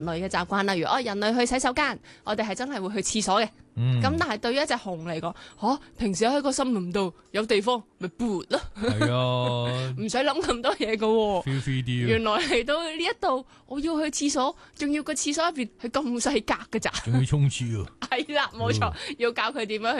類嘅習慣，例如人類去洗手間，我哋係真係會去廁所嘅。咁但係對於一隻熊嚟講，平時喺個森林度有地方咪撥咯， 係啊， 唔使諗咁多嘢噶。 feel free 啲， 原來嚟到呢一度，我要去廁所，仲要個廁所入邊係咁細格㗎咋， 仲要沖廁啊！ 係啦，冇錯，要教佢點樣去